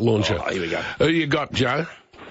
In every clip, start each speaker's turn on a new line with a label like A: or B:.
A: launcher.
B: Oh, here we go.
A: Who you got, Joe?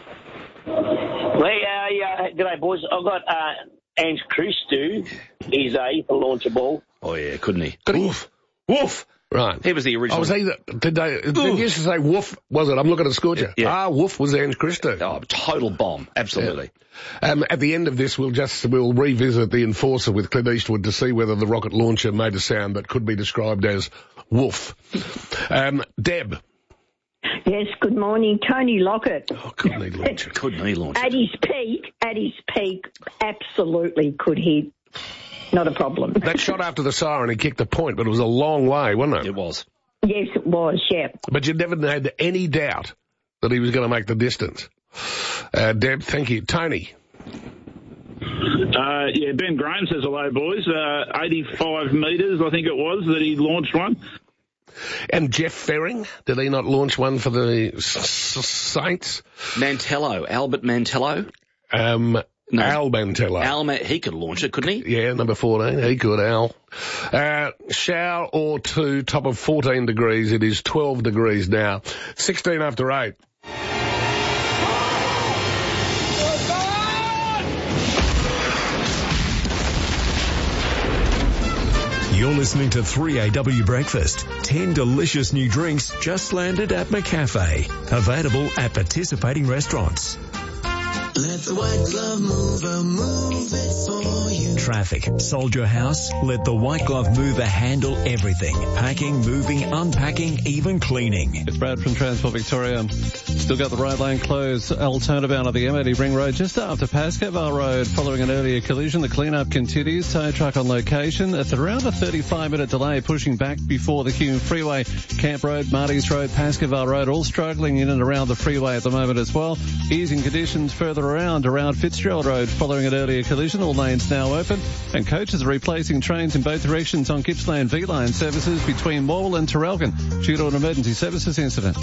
C: G'day, boys. I've got Ange Christou. He's a launcher ball.
B: Oh, yeah, couldn't he?
A: Woof. Woof. Right.
B: He was the original.
A: Oh, was he did you used to say woof, was it? I'm looking at Scorcher.
B: Yeah.
A: Woof was Ange Christou.
B: Oh, total bomb. Absolutely.
A: Yeah. At the end of this, we'll revisit the Enforcer with Clint Eastwood to see whether the rocket launcher made a sound that could be described as woof. Deb.
D: Yes, good morning. Tony Lockett.
A: Oh, couldn't he launch it?
B: Couldn't he launch it?
D: At his peak, absolutely could hit. Not a problem.
A: That shot after the siren, he kicked the point, but it was a long way, wasn't it?
B: It was.
D: Yes, it was, yeah.
A: But you never had any doubt that he was going to make the distance. Deb, thank you. Tony.
E: Ben Graham says hello, boys. 85 metres, I think it was, that he launched one.
A: And Jeff Ferring, did he not launch one for the Saints?
B: Mantello, Albert Mantello.
A: No. Al Mantello.
B: He could launch it, couldn't he?
A: Yeah, number 14. He could, Al. Shower or two, top of 14 degrees. It is 12 degrees now. 16 after 8.
F: You're listening to 3AW Breakfast. 10 delicious new drinks just landed at McCafe. Available at participating restaurants.
G: Let the white glove mover move it for you.
F: Traffic. Sold your house? Let the white glove mover handle everything. Packing, moving, unpacking, even cleaning.
H: It's Brad from Transport Victoria. Still got the right lane closed. L turnabout of the M80 Ring Road just after Pascoe Road following an earlier collision. The clean-up continues. Tow truck on location. It's around a 35-minute delay pushing back before the Hume Freeway. Camp Road, Marty's Road, Pascoe Road all struggling in and around the freeway at the moment as well. Easing conditions further around Fitzgerald Road following an earlier collision. All lanes now open, and coaches are replacing trains in both directions on Gippsland V-Line services between Morwell and Traralgon due to an emergency services incident.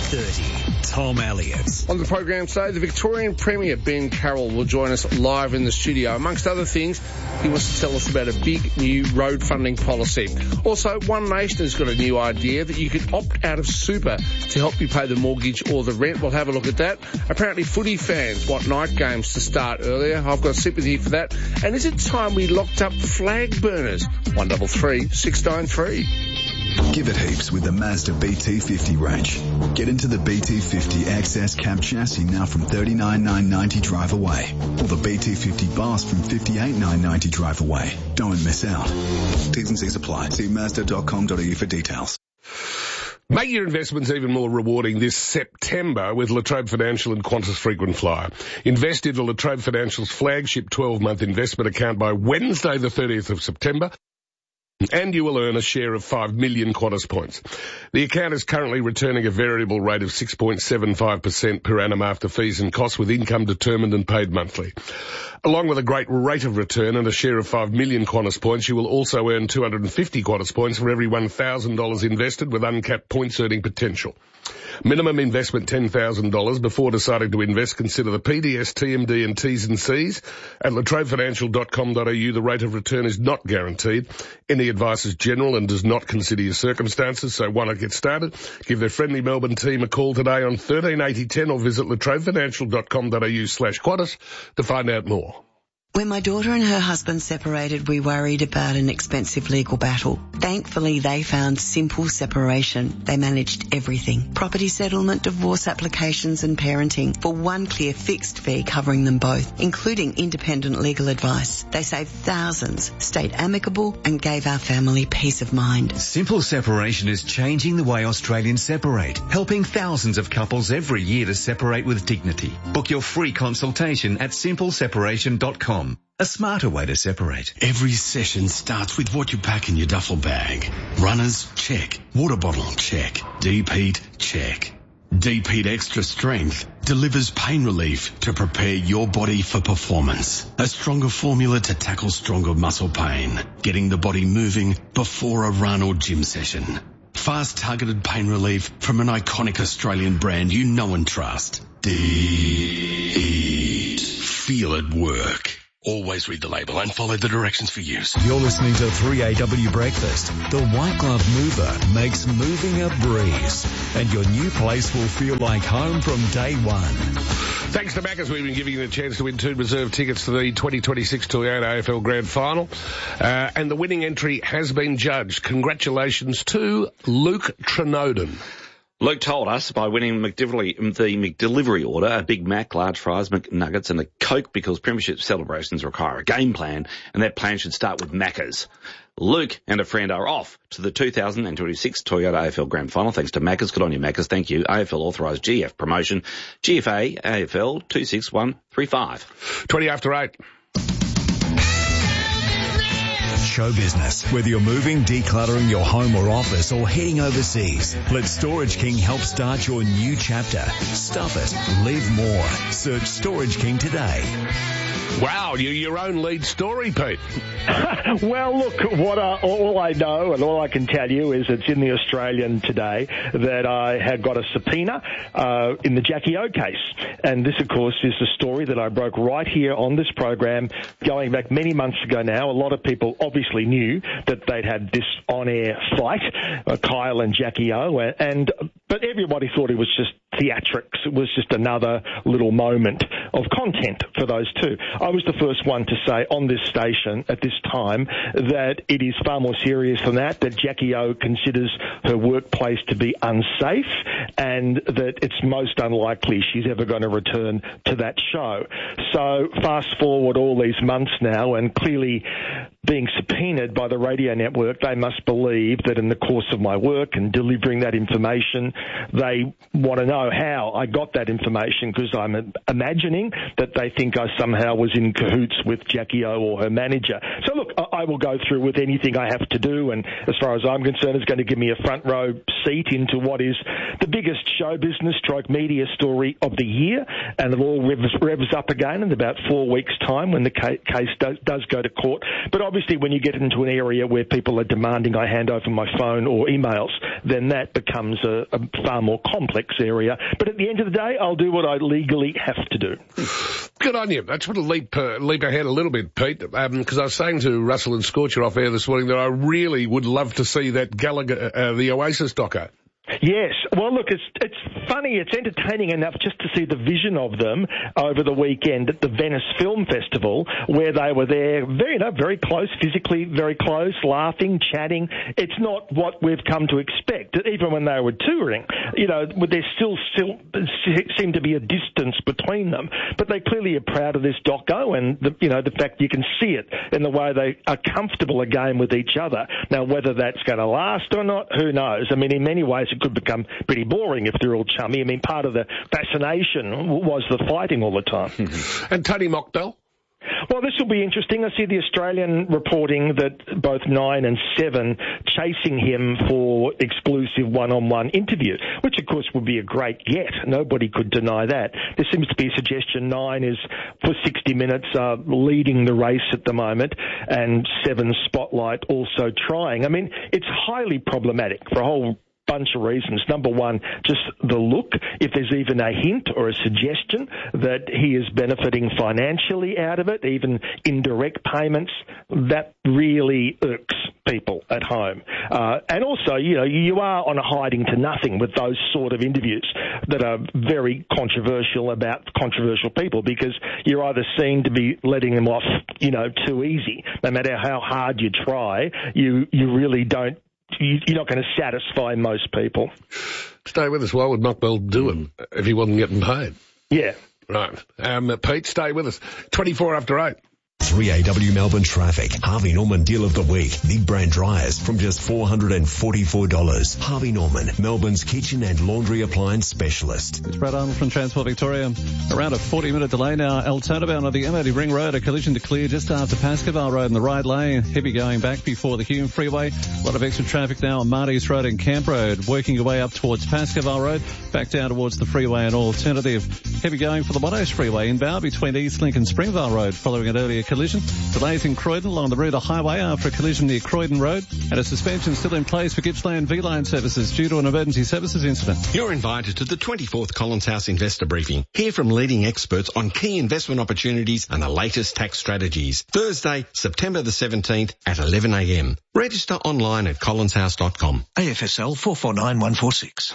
F: 8:30. Tom Elliott.
I: On the program today, the Victorian Premier Ben Carroll will join us live in the studio. Amongst other things, he wants to tell us about a big new road funding policy. Also, One Nation has got a new idea that you can opt out of super to help you pay the mortgage or the rent. We'll have a look at that. Apparently, footy fans want night games to start earlier. I've got sympathy for that. And is it time we locked up flag burners? 133 693.
J: Give it heaps with the Mazda BT50 range. Get into the BT50 XS cab chassis now from $39,990 drive away. Or the BT50 Boss from $58,990 drive away. Don't miss out. T's and C's apply. See Mazda.com.au for details.
A: Make your investments even more rewarding this September with La Trobe Financial and Qantas Frequent Flyer. Invest into La Trobe Financial's flagship 12-month investment account by Wednesday the 30th of September, and you will earn a share of 5 million Qantas points. The account is currently returning a variable rate of 6.75% per annum after fees and costs, with income determined and paid monthly. Along with a great rate of return and a share of 5 million Qantas points, you will also earn 250 Qantas points for every $1,000 invested, with uncapped points earning potential. Minimum investment $10,000. Before deciding to invest, consider the PDS, TMD and T's and C's. At latrobefinancial.com.au, the rate of return is not guaranteed. Any advice is general and does not consider your circumstances, so why not get started? Give their friendly Melbourne team a call today on 138010 or visit latrobefinancial.com.au/Qantas to find out more.
K: When my daughter and her husband separated, we worried about an expensive legal battle. Thankfully, they found Simple Separation. They managed everything. Property settlement, divorce applications and parenting for one clear fixed fee covering them both, including independent legal advice. They saved thousands, stayed amicable and gave our family peace of mind.
L: Simple Separation is changing the way Australians separate, helping thousands of couples every year to separate with dignity. Book your free consultation at simpleseparation.com. A smarter way to separate.
M: Every session starts with what you pack in your duffel bag. Runners, check. Water bottle, check. Deep heat, check. Deep Heat Extra Strength delivers pain relief to prepare your body for performance. A stronger formula to tackle stronger muscle pain. Getting the body moving before a run or gym session. Fast targeted pain relief from an iconic Australian brand you know and trust. Deep Heat. Feel it work. Always read the label and follow the directions for use.
F: You're listening to 3AW Breakfast. The White Glove Mover makes moving a breeze, and your new place will feel like home from day one.
A: Thanks to Macca's, we've been giving you a chance to win 2 reserve tickets to the 2026 Toyota AFL Grand Final. And the winning entry has been judged. Congratulations to Luke Trenoden.
B: Luke told us by winning the McDelivery order, a Big Mac, large fries, McNuggets and a Coke because premiership celebrations require a game plan, and that plan should start with Macca's. Luke and a friend are off to the 2026 Toyota AFL Grand Final thanks to Macca's. Good on you, Macca's. Thank you. AFL authorised GF promotion, GFA AFL 26135.
A: 20 after 8.
F: Show business. Whether you're moving, decluttering your home or office, or heading overseas, let Storage King help start your new chapter. Stuff it. Live more. Search Storage King today.
A: Wow, you're your own lead story, Pete.
N: Well, look, all I know and all I can tell you is it's in the Australian today that I had got a subpoena in the Jackie O case. And this, of course, is the story that I broke right here on this program going back many months ago now. A lot of people obviously knew that they'd had this on-air fight, Kyle and Jackie O, but everybody thought it was just theatrics. It was just another little moment of content for those two. I was the first one to say on this station at this time that it is far more serious than that Jackie O considers her workplace to be unsafe and that it's most unlikely she's ever going to return to that show. So fast forward all these months now, and clearly being subpoenaed by the radio network, they must believe that in the course of my work and delivering that information, they want to know how I got that information, because I'm imagining that they think I somehow was in cahoots with Jackie O or her manager. So look, I will go through with anything I have to do, and as far as I'm concerned, it's going to give me a front row seat into what is the biggest show business stroke media story of the year, and it all revs up again in about 4 weeks' time when the case does go to court. But obviously when you get into an area where people are demanding I hand over my phone or emails, then that becomes a far more complex area. But at the end of the day, I'll do what I legally have to do.
A: Good on you. I just want to leap ahead a little bit, Pete, because I was saying to Russell and Scorcher off air this morning that I really would love to see that Gallagher, the Oasis doco.
N: Yes. Well, look, it's funny. It's entertaining enough just to see the vision of them over the weekend at the Venice Film Festival, where they were there, very close, physically very close, laughing, chatting. It's not what we've come to expect. Even when they were touring, there still seemed to be a distance between them. But they clearly are proud of this doco, and the fact you can see it in the way they are comfortable again with each other. Now, whether that's going to last or not, who knows? I mean, in many ways, it could become pretty boring if they're all chummy. I mean, part of the fascination was the fighting all the time.
A: And Tony Mockbell?
N: Well, this will be interesting. I see the Australian reporting that both 9 and 7 chasing him for exclusive one-on-one interview, which of course would be a great get. Nobody could deny that. There seems to be a suggestion 9 is, for 60 minutes, leading the race at the moment, and 7 Spotlight also trying. I mean, it's highly problematic for a whole bunch of reasons. Number one, just the look. If there's even a hint or a suggestion that he is benefiting financially out of it, even indirect payments, that really irks people at home. And also, you are on a hiding to nothing with those sort of interviews that are very controversial about controversial people, because you're either seen to be letting them off, too easy. No matter how hard you try, you really don't. You're not going to satisfy most people.
A: Stay with us. Why would Mockbell do it if he wasn't getting paid?
N: Yeah.
A: Right. Pete, stay with us. 24 after 8.
F: 3AW Melbourne traffic. Harvey Norman Deal of the Week. Big brand dryers from just $444. Harvey Norman, Melbourne's kitchen and laundry appliance specialist.
H: It's Brad Arnold from Transport Victoria. Around a 40-minute delay now. Altona on the M80 Ring Road. A collision to clear just after Pascoval Road in the right lane. Heavy going back before the Hume Freeway. A lot of extra traffic now on Marty's Road and Camp Road. Working your way up towards Pascoval Road. back down towards the freeway and alternative. Heavy going for the Monash Freeway inbound between Eastlink and Springvale Road following an earlier collision. Delays in Croydon along the Ruta Highway after a collision near Croydon Road. And a suspension still in place for Gippsland V-Line services due to an emergency services incident.
O: You're invited to the 24th Collins House Investor Briefing. Hear from leading experts on key investment opportunities and the latest tax strategies. Thursday, September the 17th at 11 a.m. Register online at collinshouse.com.
P: AFSL 449146.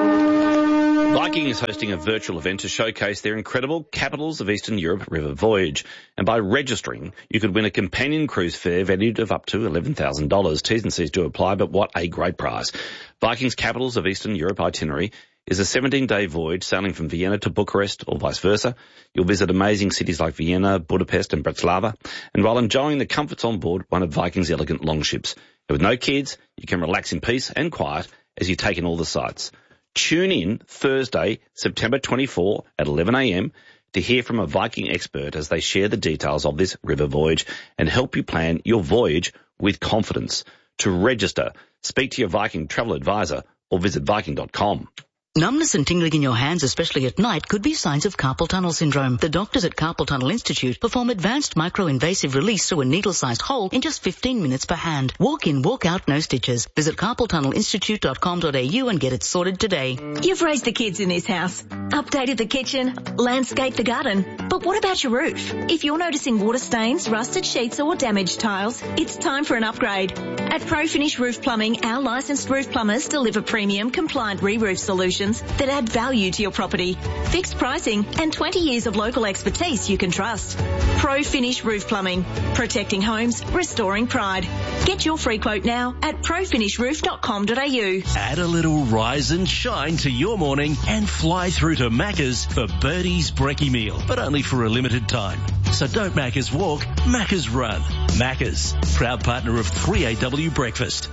B: Viking is hosting a virtual event to showcase their incredible Capitals of Eastern Europe river voyage. And by registering, you could win a companion cruise fare valued of up to $11,000. T's and C's do apply, but what a great prize. Viking's Capitals of Eastern Europe itinerary is a 17-day voyage sailing from Vienna to Bucharest or vice versa. You'll visit amazing cities like Vienna, Budapest and Bratislava, and while enjoying the comforts on board one of Viking's elegant longships. And with no kids, you can relax in peace and quiet as you take in all the sights. Tune in Thursday, September 24 at 11 a.m. to hear from a Viking expert as they share the details of this river voyage and help you plan your voyage with confidence. To register, speak to your Viking travel advisor or visit Viking.com.
Q: Numbness and tingling in your hands, especially at night, could be signs of carpal tunnel syndrome. The doctors at Carpal Tunnel Institute perform advanced micro-invasive release through a needle-sized hole in just 15 minutes per hand. Walk in, walk out, no stitches. Visit carpaltunnelinstitute.com.au and get it sorted today.
R: You've raised the kids in this house, updated the kitchen, landscaped the garden. But what about your roof? If you're noticing water stains, rusted sheets or damaged tiles, it's time for an upgrade. At ProFinish Roof Plumbing, our licensed roof plumbers deliver premium compliant re-roof solutions that add value to your property. Fixed pricing and 20 years of local expertise you can trust. ProFinish Roof Plumbing. Protecting homes, restoring pride. Get your free quote now at profinishRoof.com.au.
P: Add a little rise and shine to your morning and fly through to Macca's for Birdie's Brekkie meal, but only for a limited time. So don't Macca's walk, Macca's run. Macca's, proud partner of 3AW Breakfast.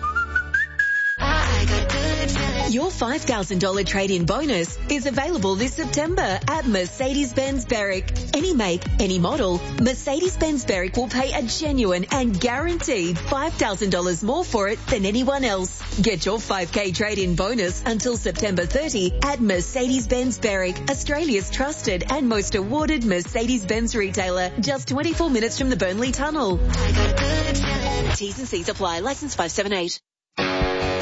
S: Your $5,000 trade-in bonus is available this September at Mercedes-Benz Berwick. Any make, any model, Mercedes-Benz Berwick will pay a genuine and guaranteed $5,000 more for it than anyone else. Get your 5K trade-in bonus until September 30 at Mercedes-Benz Berwick, Australia's trusted and most awarded Mercedes-Benz retailer, just 24 minutes from the Burnley Tunnel. T's and C's apply. Licence 578.